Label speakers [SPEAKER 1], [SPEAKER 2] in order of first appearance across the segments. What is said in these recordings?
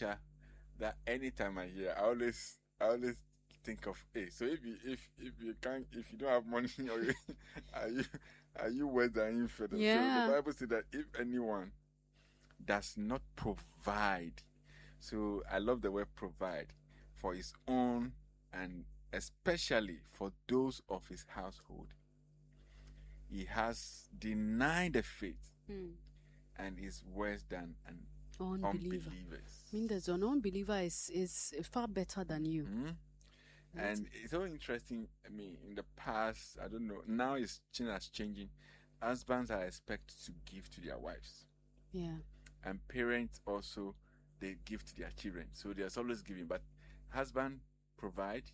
[SPEAKER 1] scripture that anytime I hear, I always think of, hey, so if you don't have money, or are you worse than infidel?
[SPEAKER 2] Yeah.
[SPEAKER 1] So the Bible says that if anyone does not provide, so I love the word provide, for his own and especially for those of his household, he has denied the faith and is worse than an unbeliever.
[SPEAKER 2] I mean, there's an unbeliever is far better than you.
[SPEAKER 1] Mm-hmm. And it's so interesting. I mean, in the past, I don't know, now it's changing. Husbands are expected to give to their wives.
[SPEAKER 2] Yeah.
[SPEAKER 1] And parents also, they give to their children. So there's always giving. But husband provide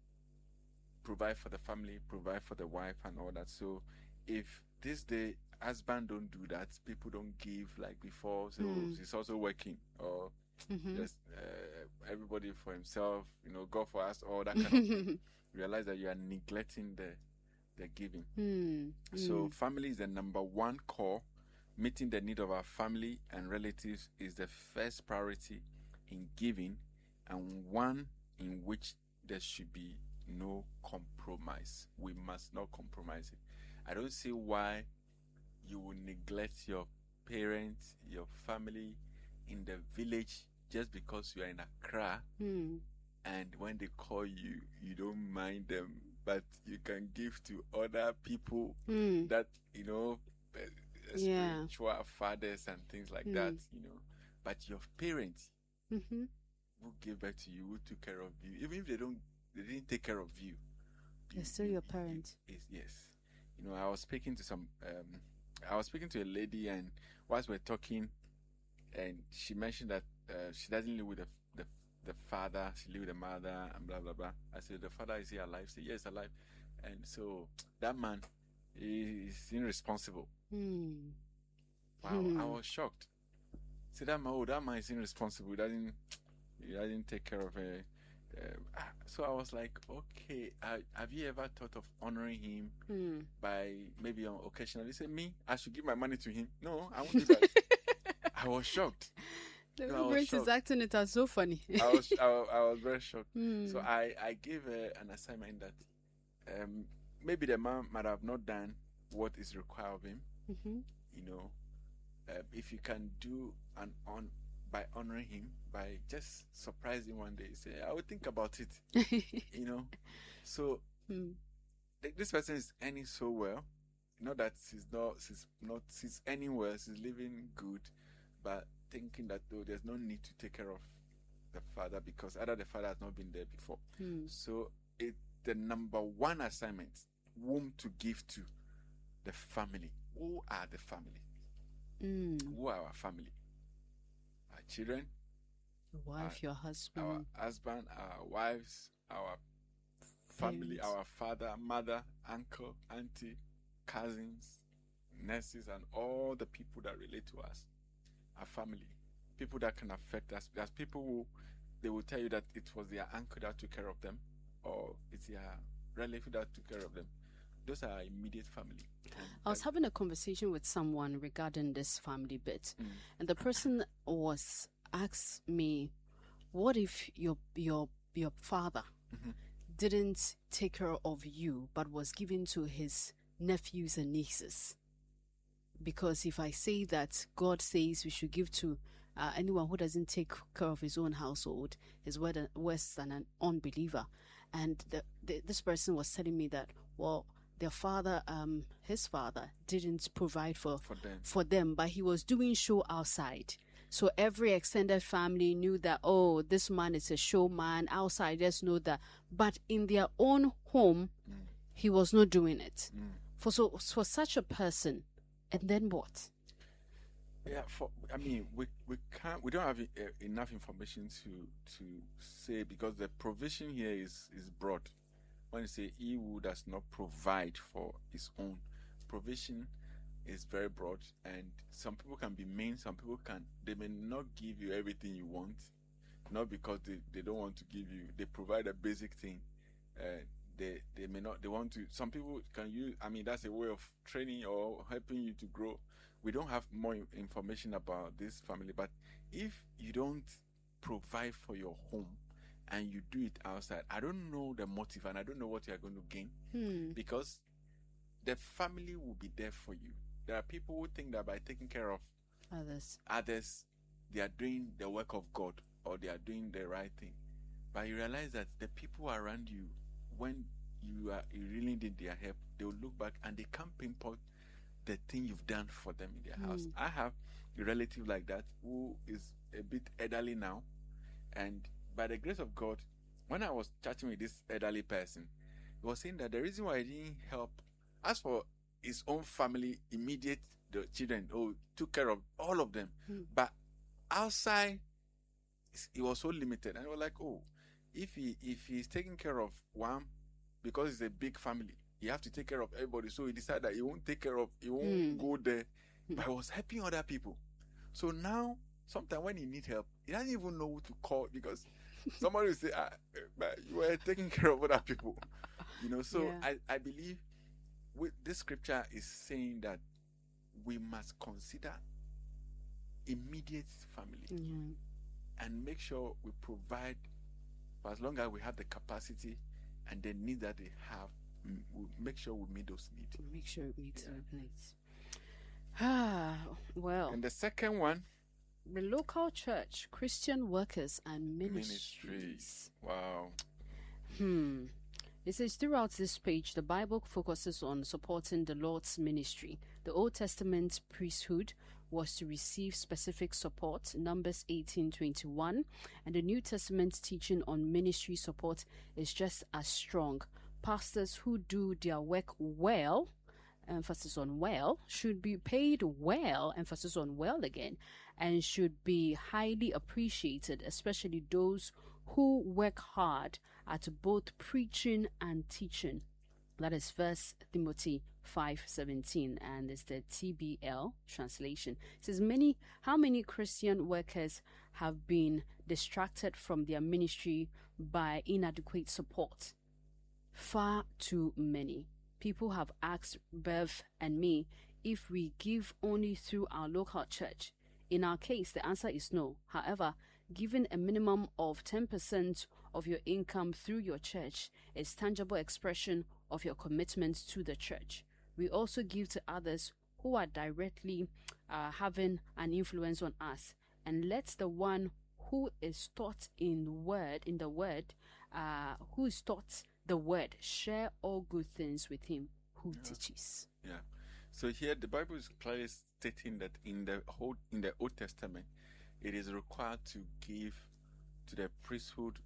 [SPEAKER 1] for the family, provide for the wife and all that. So if this day husband don't do that, people don't give like before, so he's also working, or just everybody for himself, God for us, all that kind of thing. Realize that you are neglecting the giving. So family is the number one core. Meeting the need of our family and relatives is the first priority in giving, and one in which there should be no compromise. We must not compromise it. I don't see why you will neglect your parents, your family in the village just because you are in Accra, and when they call you, you don't mind them, but you can give to other people that, spiritual fathers and things like that, But your parents who gave back to you, who took care of you, even if they didn't take care of you,
[SPEAKER 2] they're still your parents.
[SPEAKER 1] Yes. I was speaking to a lady, and whilst we're talking, and she mentioned that she doesn't live with the father, she lives with the mother, and blah blah blah. I said, the father, is he alive? She said, yes, alive. And so that man is irresponsible. Wow, I was shocked. See, that man is irresponsible. He doesn't take care of her. So I was like, okay, have you ever thought of honoring him by maybe occasionally say, me, I should give my money to him? No, I won't do that. I was shocked.
[SPEAKER 2] The Grace is acting it as so funny.
[SPEAKER 1] I was very shocked. So I gave her an assignment that maybe the man might have not done what is required of him. If you can do by honoring him, by just surprising one day, say, I will think about it. So this person is earning so well. Not that she's earning well, she's living good, but thinking that there's no need to take care of the father because either the father has not been there before. So the number one assignment, whom to give to the family. Who are the family? Who are our family? Our children,
[SPEAKER 2] your wife, your husband,
[SPEAKER 1] our husband, our wives, our family, our father, mother, uncle, auntie, cousins, nurses, and all the people that relate to us. Our family, people that can affect us. There's people who they will tell you that it was their uncle that took care of them, or it's their relative that took care of them. Those are our immediate family.
[SPEAKER 2] I was having a conversation with someone regarding this family bit, and the person was asked me, "What if your father didn't take care of you, but was given to his nephews and nieces?" Because if I say that God says we should give to anyone who doesn't take care of his own household is worse than an unbeliever. And this person was telling me that, well, their father, his father, didn't provide for them, but he was doing show outside. So every extended family knew that, oh, this man is a showman. Outsiders know that. But in their own home, he was not doing it. For such a person, and then what?
[SPEAKER 1] Yeah, we don't have enough information to say, because the provision here is broad. When you say he who does not provide for his own, provision is very broad, and some people can be mean, some people they may not give you everything you want, not because they don't want to give you, they provide a basic thing. They may not, they want to, some people can use, that's a way of training or helping you to grow. We don't have more information about this family, but if you don't provide for your home and you do it outside, I don't know the motive and I don't know what you are going to gain, because the family will be there for you. There are people who think that by taking care of others, they are doing the work of God or they are doing the right thing. But you realize that the people around you, when you really need their help, they will look back and they can't pinpoint the thing you've done for them in their house. I have a relative like that who is a bit elderly now, and by the grace of God, when I was chatting with this elderly person, he was saying that the reason why he didn't help, as for his own family, immediate, the children, took care of all of them, but outside, he was so limited, and he was like, if he's taking care of one, because it's a big family, he have to take care of everybody. So he decided that he won't go there, but he was helping other people. So now, sometimes when he needs help, he doesn't even know who to call, because somebody will say, but you were taking care of other people. So I believe this scripture is saying that we must consider immediate family and make sure we provide for as long as we have the capacity and the need that they have. We'll make sure we meet those needs.
[SPEAKER 2] Make sure it meets those needs. Well.
[SPEAKER 1] And the second one,
[SPEAKER 2] the local church, Christian workers and ministries.
[SPEAKER 1] Wow.
[SPEAKER 2] It says, throughout this page, the Bible focuses on supporting the Lord's ministry. The Old Testament priesthood was to receive specific support, Numbers 18:21, and the New Testament teaching on ministry support is just as strong. Pastors who do their work well, emphasis on well, should be paid well, emphasis on well again, and should be highly appreciated, especially those who work hard at both preaching and teaching. That is 1 Timothy 5:17, and it's the TBL translation. It says, how many Christian workers have been distracted from their ministry by inadequate support? Far too many. People have asked Bev and me if we give only through our local church. In our case, the answer is no. However, giving a minimum of 10% of your income through your church is tangible expression of your commitment to the church. We also give to others who are directly having an influence on us, and let the one who is taught in the word share all good things with him who teaches.
[SPEAKER 1] Yeah. So here the Bible is clearly stating that in the Old Testament, it is required to give to the priesthood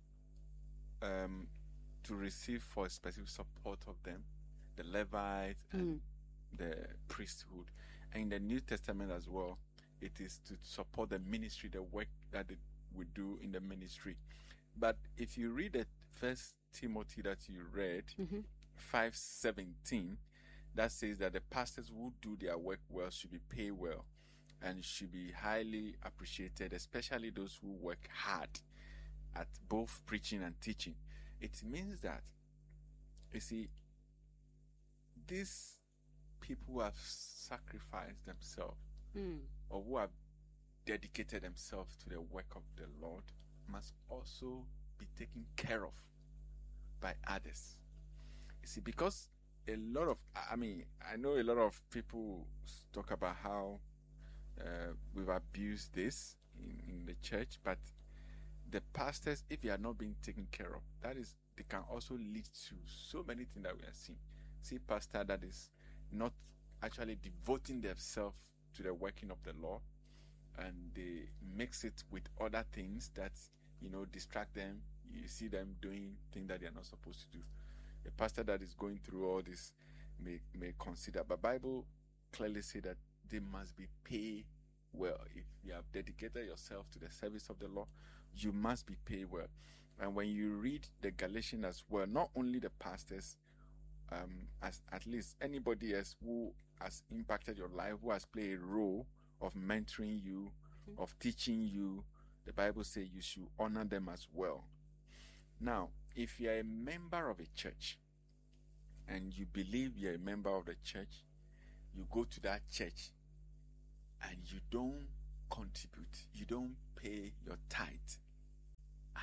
[SPEAKER 1] to receive for a specific support of them, the Levites and the priesthood. And in the New Testament as well, it is to support the ministry, the work that we do in the ministry. But if you read the 1 Timothy that you read, 5:17, that says that the pastors who do their work well should be paid well and should be highly appreciated, especially those who work hard at both preaching and teaching. It means that, you see, these people who have sacrificed themselves or who have dedicated themselves to the work of the Lord must also be taken care of by others. You see, because I know a lot of people talk about how we've abused this in the church, but the pastors, if they are not being taken care of, they can also lead to so many things that we are seeing. See, pastor that is not actually devoting themselves to the working of the Lord, and they mix it with other things that distract them. You see them doing things that they are not supposed to do. A pastor that is going through all this may consider, but Bible clearly say that they must be paid well. If you have dedicated yourself to the service of the Lord, you must be paid well. And when you read the Galatians as well, not only the pastors, as at least anybody else who has impacted your life, who has played a role of mentoring you, of teaching you, the Bible says you should honor them as well. Now, if you are a member of a church and you believe you're a member of the church, you go to that church and you don't contribute, you don't pay your tithe,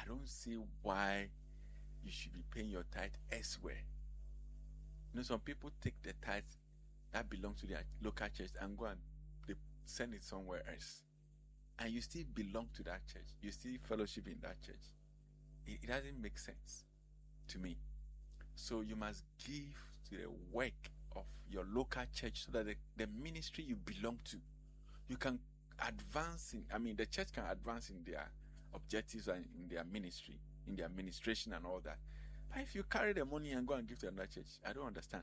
[SPEAKER 1] I don't see why you should be paying your tithe elsewhere. Some people take the tithe that belongs to their local church and go and they send it somewhere else. And you still belong to that church. You still fellowship in that church. It doesn't make sense to me. So you must give to the work of your local church so that the ministry you belong to, you can advance in, the church can advance in their objectives and in their ministry, in their administration and all that. But if you carry the money and go and give to another church, I don't understand.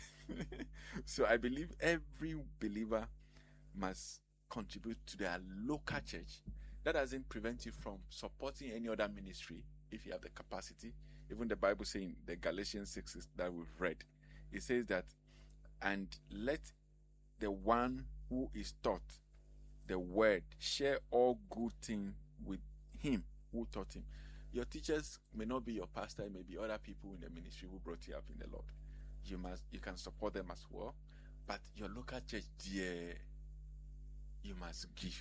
[SPEAKER 1] So I believe every believer must contribute to their local church. That doesn't prevent you from supporting any other ministry if you have the capacity. Even the Bible saying the Galatians 6 that we've read, it says that, and let the one who is taught the word share all good things with him who taught him. Your teachers may not be your pastor, it may be other people in the ministry who brought you up in the Lord. You can support them as well. But your local church, dear, you must give.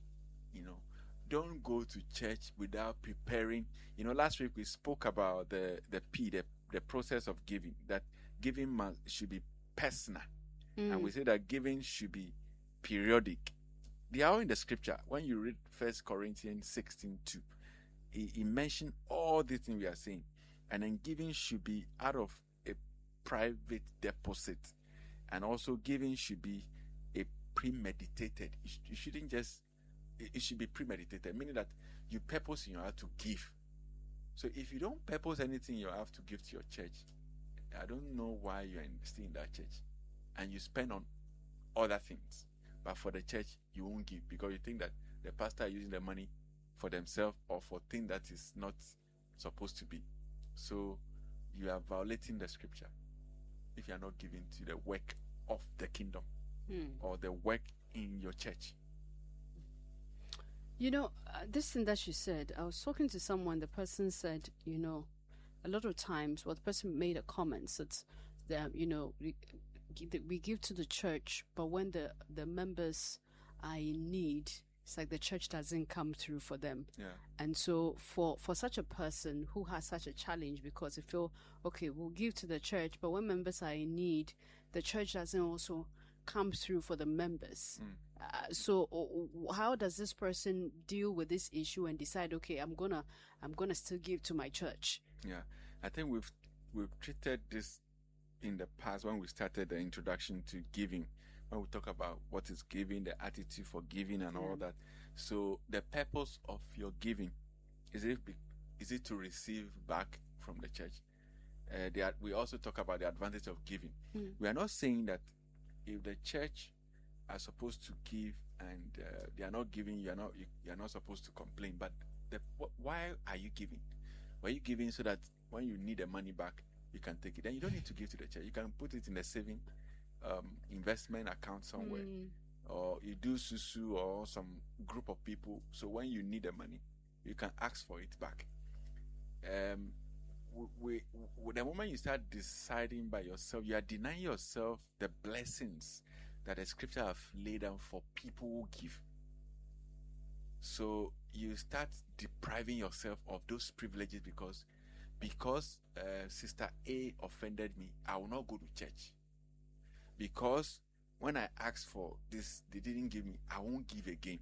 [SPEAKER 1] Don't go to church without preparing. Last week we spoke about the process of giving. That giving should be personal, and we say that giving should be periodic. They are all in the scripture. When you read 1 Corinthians 16:2, he mentioned all the things we are saying, and then giving should be out of a private deposit, and also giving should be a premeditated. You shouldn't just. It should be premeditated, meaning that you purpose in your heart to give. So if you don't purpose anything in your heart to give to your church, I don't know why you're still in that church, and you spend on other things. But for the church, you won't give because you think that the pastor is using the money for themselves or for things that is not supposed to be. So you are violating the scripture if you are not giving to the work of the kingdom or the work in your church.
[SPEAKER 2] This thing that you said, I was talking to someone, the person said, a lot of times, the person made a comment that, we give to the church, but when the members are in need, it's like the church doesn't come through for them.
[SPEAKER 1] Yeah.
[SPEAKER 2] And so for such a person who has such a challenge, because they feel, okay, we'll give to the church, but when members are in need, the church doesn't also come through for the members. So how does this person deal with this issue and decide, okay, I'm gonna still give to my church?
[SPEAKER 1] Yeah, I think we've treated this in the past when we started the introduction to giving, when we talk about what is giving, the attitude for giving and all that. So the purpose of your giving, is it to receive back from the church? We also talk about the advantage of giving. We are not saying that if the church are supposed to give and they are not giving, you are not supposed to complain. But why are you giving? Why are you giving? So that when you need the money back, you can take it. Then you don't need to give to the church. You can put it in a saving investment account somewhere, or you do susu or some group of people. So when you need the money, you can ask for it back. The moment you start deciding by yourself, you are denying yourself the blessings that the scripture have laid down for people who give. So you start depriving yourself of those privileges because Sister A offended me, I will not go to church. Because when I asked for this, they didn't give me, I won't give again.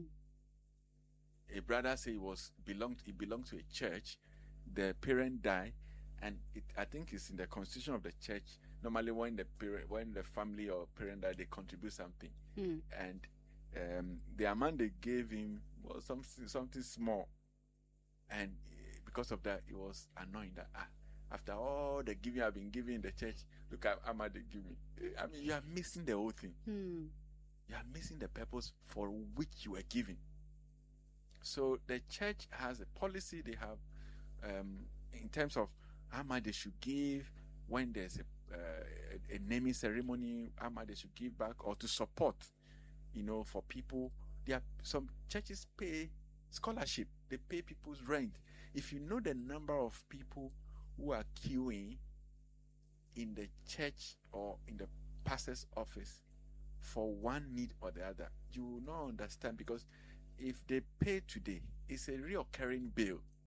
[SPEAKER 1] A brother said he belonged to a church. The parent died, and I think it's in the constitution of the church. Normally, when the family or parent died, they contribute something, and the amount they gave him was something small, and because of that, it was annoying that after all the giving I've been giving in the church, look at how much they give me. I mean, you are missing the whole thing. You are missing the purpose for which you are giving. So the church has a policy. They have in terms of how much they should give when there's a naming ceremony, how much they should give back or to support, for people. Some churches pay scholarship, they pay people's rent. If you know the number of people who are queuing in the church or in the pastor's office for one need or the other, you will not understand, because if they pay today, it's a reoccurring bill.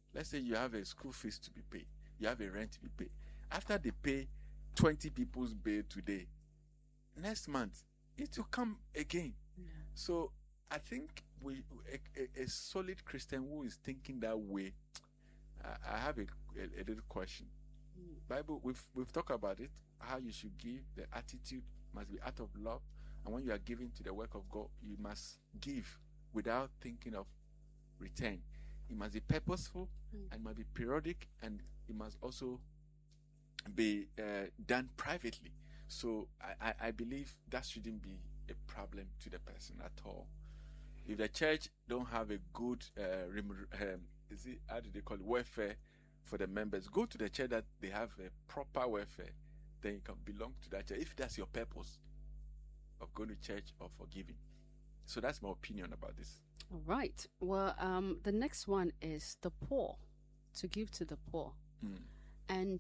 [SPEAKER 1] Let's say you have a school fees to be paid, you have a rent to be paid. After they pay 20 people's bill today, next month it will come again. So I think a solid Christian who is thinking that way, I have a little question. Bible, we've talked about it, how you should give. The attitude must be out of love, and when you are giving to the work of God, you must give without thinking of return. It must be purposeful, and it must be periodic, and it must also be done privately. So I believe that shouldn't be a problem to the person at all. If the church don't have a good how do they call it, welfare for the members, go to the church that they have a proper welfare. Then you can belong to that church if that's your purpose of going to church or for giving. So that's my opinion about this.
[SPEAKER 2] All right. Well, the next one is the poor, to give to the poor. And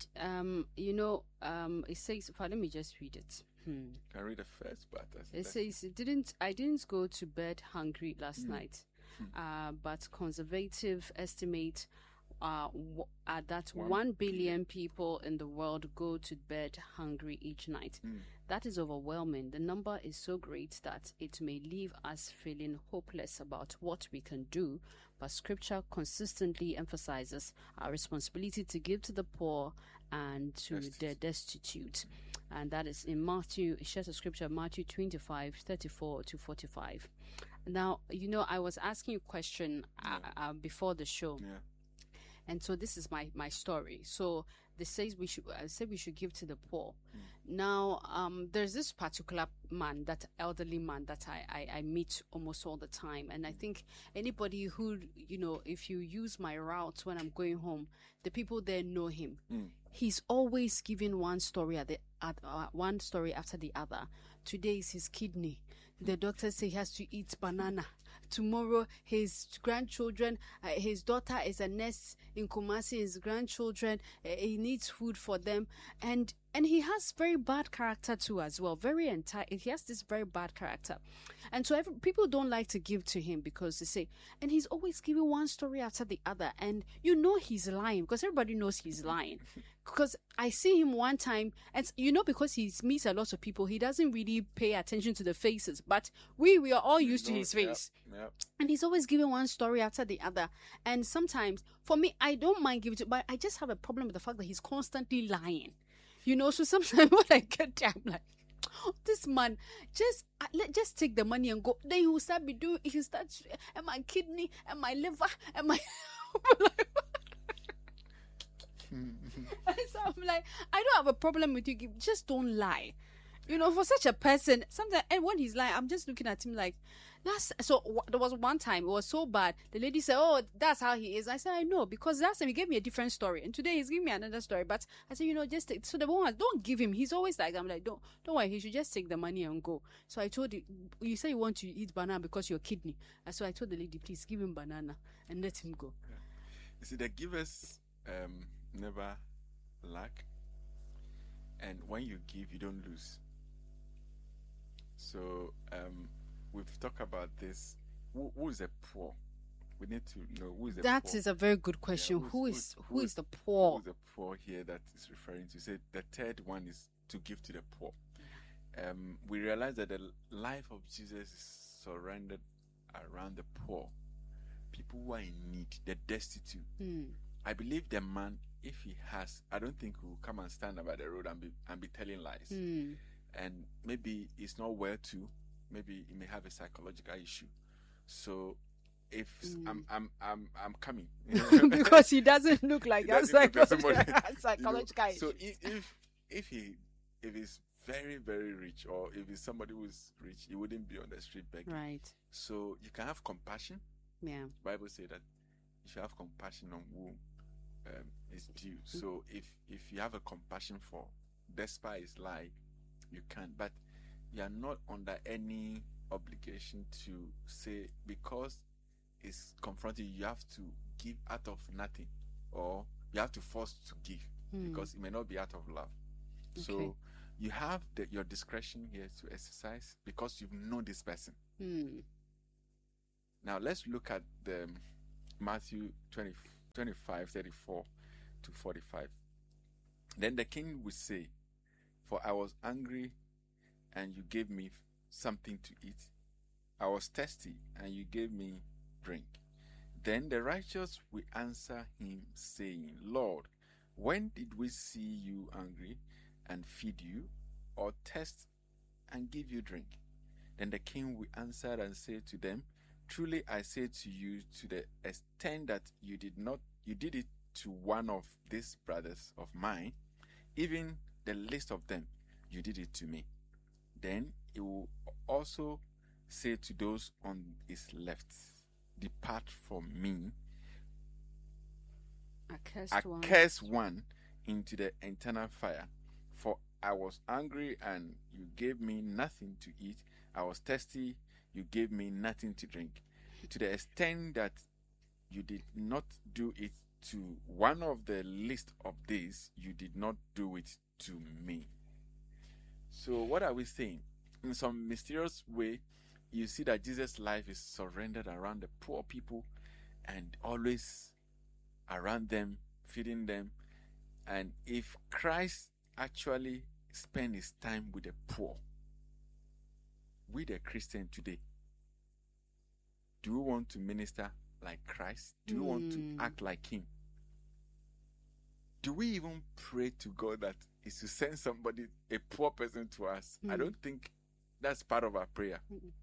[SPEAKER 2] it says, let me just read it.
[SPEAKER 1] Can I read the first part?
[SPEAKER 2] It says, I didn't go to bed hungry last night, but conservative estimate that 1 billion people in the world go to bed hungry each night. That is overwhelming. The number is so great that it may leave us feeling hopeless about what we can do, but Scripture consistently emphasizes our responsibility to give to the poor and to the destitute. And that is in Matthew, it shares a scripture, Matthew 25:34-45. Now, I was asking you a question before the show.
[SPEAKER 1] Yeah.
[SPEAKER 2] And so this is my story. So this says we should give to the poor. Now, there's this particular man, that elderly man that I meet almost all the time. And I think anybody who, if you use my route when I'm going home, the people there know him. He's always giving one story one story after the other. Today is his kidney. The doctor say he has to eat banana. Tomorrow, his grandchildren, his daughter is a nurse in Kumasi, his grandchildren, he needs food for them. And he has very bad character too as well. He has this very bad character. And so people don't like to give to him because they say, and he's always giving one story after the other. And he's lying because everybody knows he's lying. Because I see him one time, and because he meets a lot of people, he doesn't really pay attention to the faces. But we are all used to his face.
[SPEAKER 1] Yep.
[SPEAKER 2] And he's always giving one story after the other. And sometimes, for me, I don't mind giving but I just have a problem with the fact that he's constantly lying. So sometimes when I get there, I'm like, this man, just take the money and go. Then he will start and my kidney, and my liver, and my... So I'm like, I don't have a problem with you. Just don't lie. For such a person, sometimes, and when he's lying, I'm just looking at him like, there was one time, it was so bad. The lady said, oh, that's how he is. I said, I know, because last time he gave me a different story, and today he's giving me another story. But I said, just take. So the woman, don't give him. He's always like, I'm like, don't worry, he should just take the money and go. So I told him, you say you want to eat banana because your kidney. And so I told the lady, please give him banana and let him go.
[SPEAKER 1] Yeah. You see, the givers never lack, and when you give, you don't lose. So we've talked about this. Who is the poor? We need to know who is the poor.
[SPEAKER 2] That is a very good question.
[SPEAKER 1] Yeah,
[SPEAKER 2] who is the poor?
[SPEAKER 1] Who is the poor here that is referring to? Say the third one is to give to the poor. We realize that the life of Jesus is surrounded around the poor, people who are in need, the destitute. I believe the man, if he has, I don't think he will come and stand by the road and be telling lies. And maybe it's not well too. Maybe he may have a psychological issue. So if I'm coming
[SPEAKER 2] because he doesn't look like that psychological issue.
[SPEAKER 1] So if he's very, very rich, or if he's somebody who is rich, he wouldn't be on the street begging.
[SPEAKER 2] Right.
[SPEAKER 1] So you can have compassion.
[SPEAKER 2] Yeah.
[SPEAKER 1] Bible says that you should have compassion on who is due. So if you have a compassion for, despite his lie, you can. But you are not under any obligation to say because it's confronting you have to give out of nothing, or you have to force to give because it may not be out of love. Okay. So you have your discretion here to exercise because you know this person. Now let's look at the Matthew 25, 34 to 45. Then the king would say, for I was hungry, and you gave me something to eat. I was thirsty, and you gave me drink. Then the righteous will answer him, saying, Lord, when did we see you hungry and feed you, or thirst and give you drink? Then the king will answer and say to them, truly I say to you, to the extent that you did it to one of these brothers of mine, even the least of them, you did it to me. Then he will also say to those on his left, depart from me, accursed one, into the eternal fire. For I was hungry, and you gave me nothing to eat. I was thirsty, you gave me nothing to drink. To the extent that you did not do it to one of the least of these, you did not do it to me. So what are we saying? In some mysterious way, you see that Jesus' life is surrendered around the poor people and always around them, feeding them. And if Christ actually spent his time with the poor, we the Christian today, do we want to minister like Christ? Do we want to act like him? Do we even pray to God that is to send somebody, a poor person, to us? I don't think that's part of our prayer.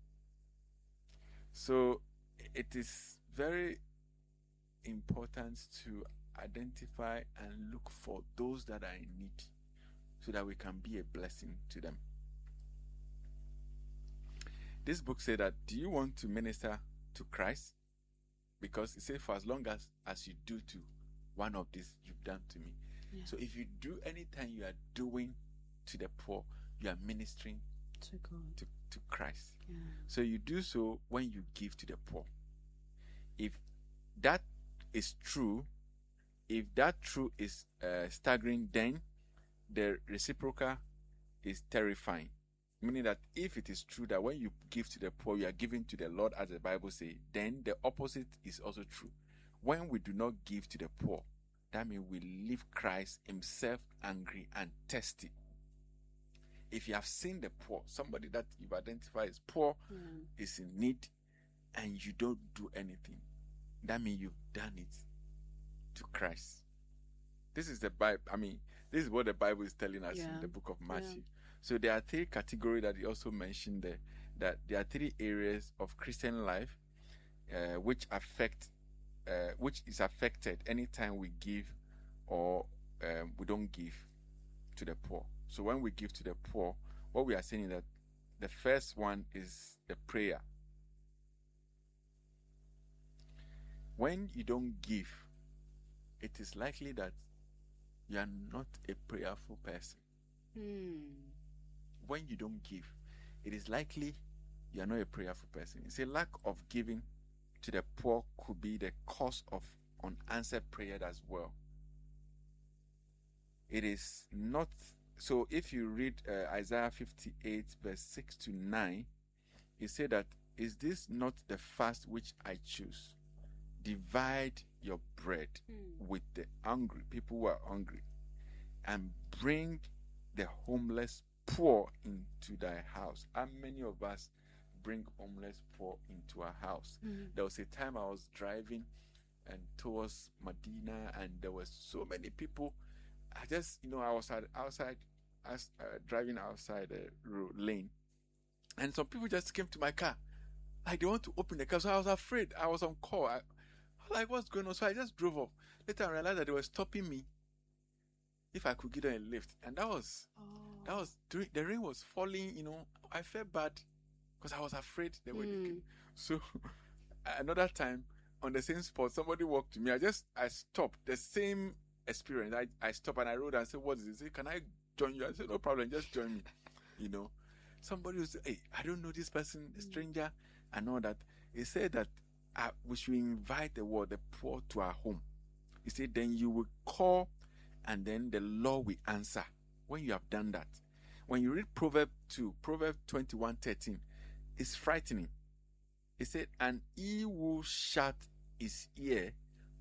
[SPEAKER 1] So it is very important to identify and look for those that are in need so that we can be a blessing to them. This book said that, do you want to minister to Christ? Because it says, for as long as you do to one of these, you've done to me. Yeah. So if you do, anytime you are doing to the poor, you are ministering to God, to Christ. Yeah. So you do so when you give to the poor. If that is true, if that truth is staggering, then the reciprocal is terrifying. Meaning that if it is true that when you give to the poor, you are giving to the Lord, as the Bible says, then the opposite is also true. When we do not give to the poor, that means we leave Christ himself angry and thirsty. If you have seen the poor, somebody that you've identified as poor is in need, and you don't do anything, that means you've done it to Christ. This is the Bible. This is what the Bible is telling us in the book of Matthew. Yeah. So there are three categories that he also mentioned there. That there are three areas of Christian life which is affected anytime we give or we don't give to the poor. So when we give to the poor, what we are saying is that the first one is the prayer. When you don't give, it is likely that you are not a prayerful person. When you don't give, it is likely you are not a prayerful person. It's a lack of giving to the poor could be the cause of unanswered prayer as well. It is not. So if you read Isaiah 58 verse 6 to 9, it said that, is this not the fast which I choose? Divide your bread with the hungry, people who are hungry, and bring the homeless poor into thy house. How many of us bring homeless poor into our house? There was a time I was driving and towards Medina, and there were so many people. I just, I was driving outside the road lane, and some people just came to my car, like they want to open the car. So I was afraid. I was on call. I was like, what's going on? So I just drove off. Later I realized that they were stopping me if I could get them a lift, and that was during the rain was falling. I felt bad because I was afraid they were leaking. So another time on the same spot, somebody walked to me. I stopped. The same experience. I stopped and I rode and said, what is this? He said, can I join you? I said, no problem, just join me. Somebody will say, hey, I don't know this person, a stranger, and all that. He said that we should invite the poor to our home. He said, then you will call, and then the Lord will answer when you have done that. When you read Proverbs 21:13, it's frightening. It said, and he will shut his ear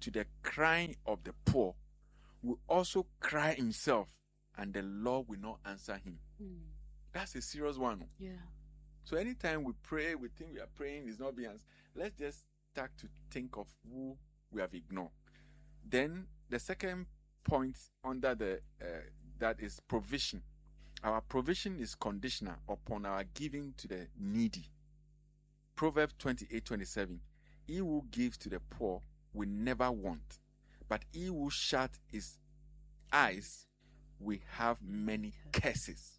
[SPEAKER 1] to the crying of the poor will also cry himself, and the Lord will not answer him. That's a serious one.
[SPEAKER 2] Yeah.
[SPEAKER 1] So anytime we pray, we think we are praying, is not being answered. Let's just start to think of who we have ignored. Then the second point under the that is provision. Our provision is conditional upon our giving to the needy. Proverbs 28:27. He who gives to the poor will never want, but he who shuts his eyes will have many curses.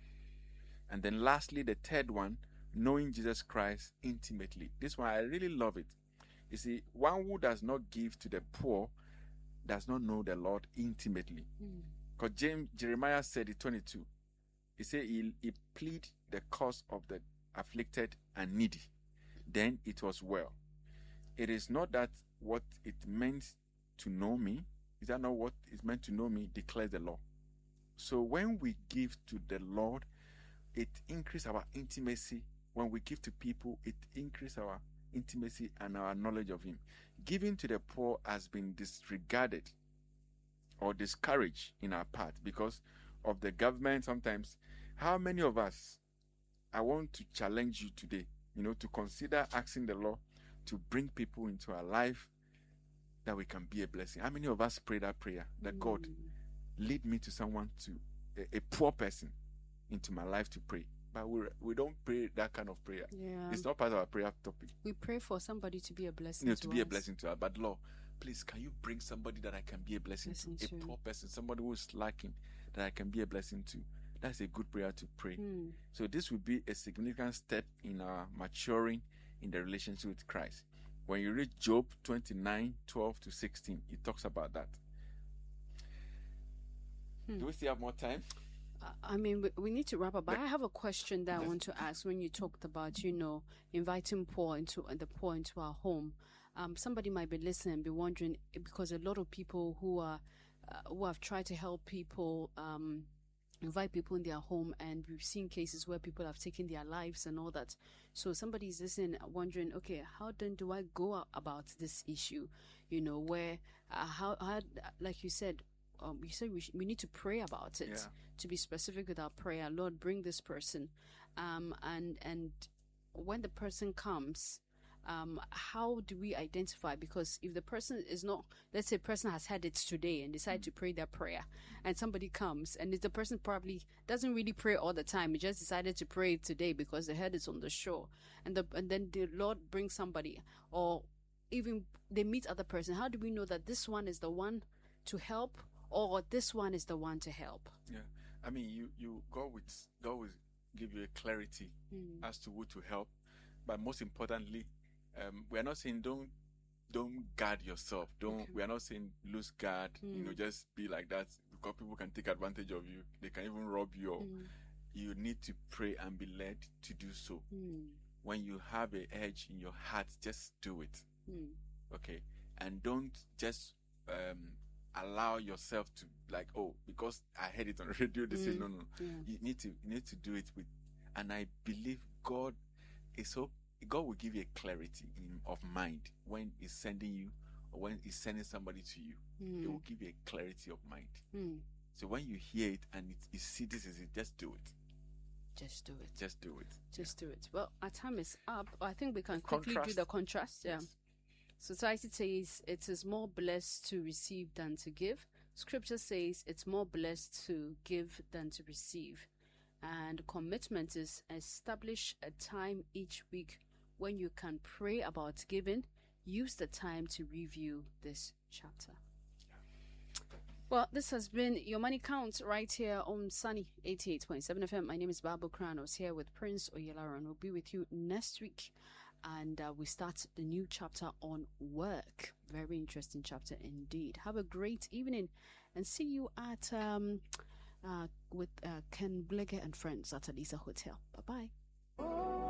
[SPEAKER 1] And then lastly, the third one, knowing Jesus Christ intimately. This one, I really love it. You see, one who does not give to the poor does not know the Lord intimately. Because Jeremiah said in 22, he said he plead the cause of the afflicted and needy. Then it was well. It is not that what it meant to know me. Is that not what it meant to know me? Declares the law. So when we give to the Lord, it increases our intimacy. When we give to people, it increases our intimacy and our knowledge of Him. Giving to the poor has been disregarded or discouraged in our part because of the government sometimes. How many of us, I want to challenge you today, to consider asking the Lord to bring people into our life that we can be a blessing. How many of us pray that prayer that God lead me to someone, to a poor person into my life to pray? But we don't pray that kind of prayer.
[SPEAKER 2] Yeah.
[SPEAKER 1] It's not part of our prayer topic.
[SPEAKER 2] We pray for somebody to be a blessing
[SPEAKER 1] to be a blessing to us. But Lord, please, can you bring somebody that I can be a blessing to? A poor person, somebody who is lacking, that I can be a blessing to. That's a good prayer to pray. So this will be a significant step in our maturing in the relationship with Christ. When you read Job 29:12-16, it talks about that. Do we still have more time?
[SPEAKER 2] I mean, we need to wrap up. But I have a question that I want to ask. When you talked about, inviting the poor into our home, somebody might be listening and be wondering, because a lot of people who have tried to help people, invite people in their home, and we've seen cases where people have taken their lives and all that. So somebody's listening, wondering, okay, how then do I go about this issue? Where how like you said. We need to pray about it, to be specific with our prayer. Lord, bring this person. And when the person comes, how do we identify? Because if the person is not, let's say the person has had it today and decide to pray their prayer, and somebody comes, and the person probably doesn't really pray all the time. He just decided to pray today because they heard it's on the show. And then the Lord brings somebody, or even they meet other person. How do we know that this one is the one to help, or this one is the one to help?
[SPEAKER 1] Yeah, I mean, God will give you a clarity as to who to help, but most importantly, we are not saying don't guard yourself. We are not saying lose guard. Just be like that, because people can take advantage of you. They can even rob you. Or you need to pray and be led to do so. When you have an edge in your heart, just do it. Okay, and don't just allow yourself to because I heard it on the radio, they say no. You need to do it with, and I believe God will give you a clarity of mind when He's sending you, or when He's sending somebody to you. It will give you a clarity of mind. So when you hear it and you see this is it, just do it.
[SPEAKER 2] Just do it.
[SPEAKER 1] Just do it.
[SPEAKER 2] Just do it. Well, our time is up. I think we can quickly do the contrast. Yeah.
[SPEAKER 1] Yes.
[SPEAKER 2] Society says it is more blessed to receive than to give. Scripture says it's more blessed to give than to receive. And commitment is establish a time each week when you can pray about giving. Use the time to review this chapter. Well, this has been Your Money Counts right here on Sunny 88.7 FM. My name is Babu Kranos, here with Prince Oyelaran. We'll be with you next week. And we start the new chapter on work. Very interesting chapter indeed. Have a great evening, and see you at with Ken Bleger and friends at Alisa Hotel. Bye bye.